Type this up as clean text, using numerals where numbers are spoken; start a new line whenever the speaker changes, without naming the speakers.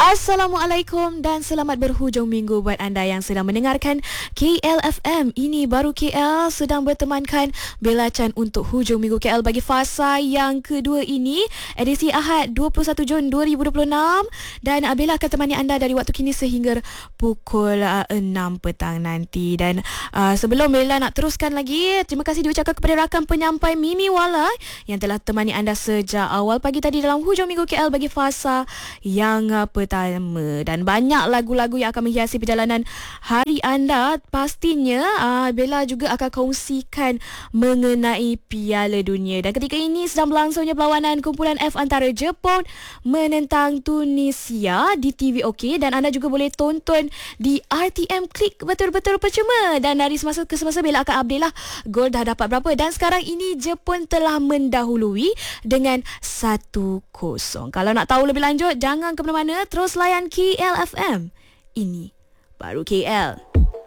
Assalamualaikum dan selamat berhujung minggu buat anda yang sedang mendengarkan KLFM. Ini baru KL sedang bertemankan Bella Chan untuk hujung minggu KL bagi fasa yang kedua ini, edisi Ahad 21 Jun 2026, dan Bella akan temani anda dari waktu kini sehingga pukul 6 petang nanti. Dan sebelum Bella nak teruskan lagi, terima kasih diucapkan kepada rakan penyampai Mimi Wala yang telah temani anda sejak awal pagi tadi dalam hujung minggu KL bagi fasa yang pertama. Dan banyak lagu-lagu yang akan menghiasi perjalanan hari anda. Pastinya Bella juga akan kongsikan mengenai Piala Dunia. Dan ketika ini sedang berlangsungnya perlawanan kumpulan F antara Jepun menentang Tunisia di TV OK, dan anda juga boleh tonton di RTM Klik betul-betul percuma. Dan dari semasa ke semasa Bella akan update lah gol dah dapat berapa. Dan sekarang ini Jepun telah mendahului dengan 1-0. Kalau nak tahu lebih lanjut, jangan ke mana-mana, terus layan KLFM. Ini baru KL.